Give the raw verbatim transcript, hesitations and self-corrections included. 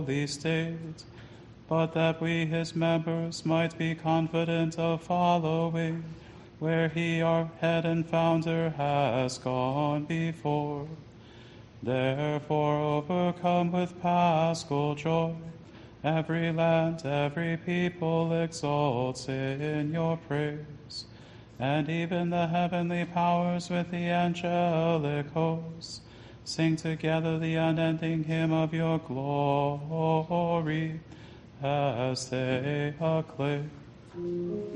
holy state, but that we his members might be confident of following where he, our head and founder, has gone before. Therefore, overcome with paschal joy, every land, every people exalts in your praise, and even the heavenly powers with the angelic hosts sing together the unending hymn of your glory as they acclaim.